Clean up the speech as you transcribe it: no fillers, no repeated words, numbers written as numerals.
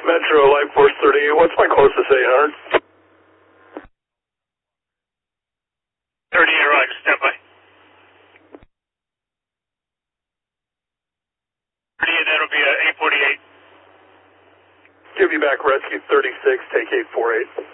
Metro, Life Force 38, what's my closest 800? 38, Roger, stand by. 38, that'll be 848. Give you back rescue 36, take 848.